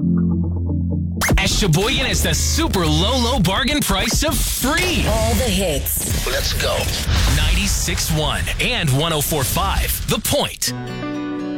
As Sheboygan is the super low bargain price of free. All the hits. Let's go. 96.1 and 104.5 The Point.